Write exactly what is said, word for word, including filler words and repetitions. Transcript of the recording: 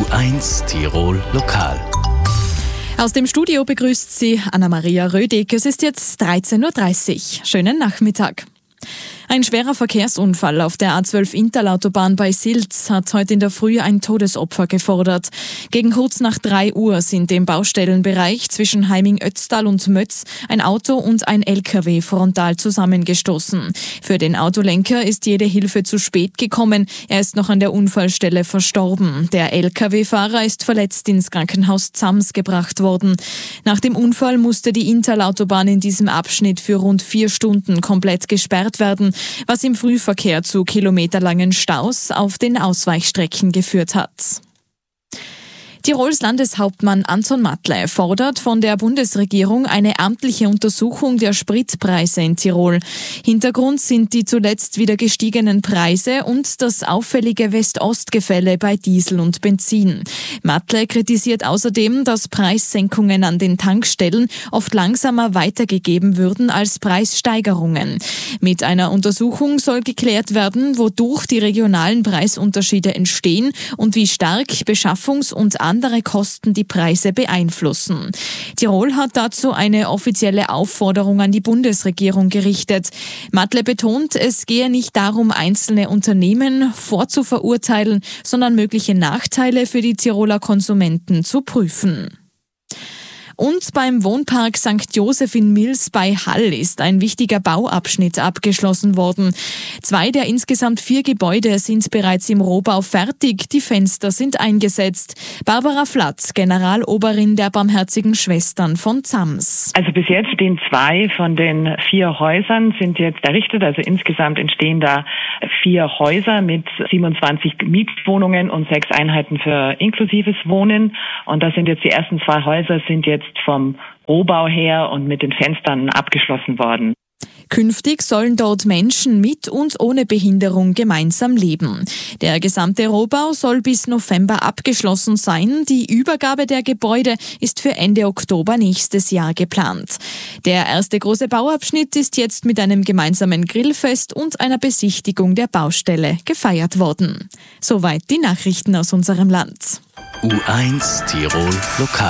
U eins Tirol Lokal. Aus dem Studio begrüßt Sie Anna-Maria Rödig. Es ist jetzt dreizehn Uhr dreißig. Schönen Nachmittag. Ein schwerer Verkehrsunfall auf der A zwölf Interlautobahn bei Silz hat heute in der Früh ein Todesopfer gefordert. Gegen kurz nach drei Uhr sind im Baustellenbereich zwischen Heiming-Ötztal und Mötz ein Auto und ein L K W frontal zusammengestoßen. Für den Autolenker ist jede Hilfe zu spät gekommen. Er ist noch an der Unfallstelle verstorben. Der L K W-Fahrer ist verletzt ins Krankenhaus Zams gebracht worden. Nach dem Unfall musste die Interlautobahn in diesem Abschnitt für rund vier Stunden komplett gesperrt werden, was im Frühverkehr zu kilometerlangen Staus auf den Ausweichstrecken geführt hat. Tirols Landeshauptmann Anton Matle fordert von der Bundesregierung eine amtliche Untersuchung der Spritpreise in Tirol. Hintergrund sind die zuletzt wieder gestiegenen Preise und das auffällige West-Ost-Gefälle bei Diesel und Benzin. Matle kritisiert außerdem, dass Preissenkungen an den Tankstellen oft langsamer weitergegeben würden als Preissteigerungen. Mit einer Untersuchung soll geklärt werden, wodurch die regionalen Preisunterschiede entstehen und wie stark Beschaffungs- und andere Kosten die Preise beeinflussen. Tirol hat dazu eine offizielle Aufforderung an die Bundesregierung gerichtet. Matle betont, es gehe nicht darum, einzelne Unternehmen vorzuverurteilen, sondern mögliche Nachteile für die Tiroler Konsumenten zu prüfen. Und beim Wohnpark Sankt Joseph in Mils bei Hall ist ein wichtiger Bauabschnitt abgeschlossen worden. Zwei der insgesamt vier Gebäude sind bereits im Rohbau fertig, die Fenster sind eingesetzt. Barbara Flatz, Generaloberin der Barmherzigen Schwestern von Zams. Also bis jetzt stehen zwei von den vier Häusern sind jetzt errichtet, also insgesamt entstehen da vier Häuser mit siebenundzwanzig Mietwohnungen und sechs Einheiten für inklusives Wohnen. Und das sind jetzt die ersten zwei Häuser, sind jetzt vom Rohbau her und mit den Fenstern abgeschlossen worden. Künftig sollen dort Menschen mit und ohne Behinderung gemeinsam leben. Der gesamte Rohbau soll bis November abgeschlossen sein. Die Übergabe der Gebäude ist für Ende Oktober nächstes Jahr geplant. Der erste große Bauabschnitt ist jetzt mit einem gemeinsamen Grillfest und einer Besichtigung der Baustelle gefeiert worden. Soweit die Nachrichten aus unserem Land. U eins Tirol Lokal.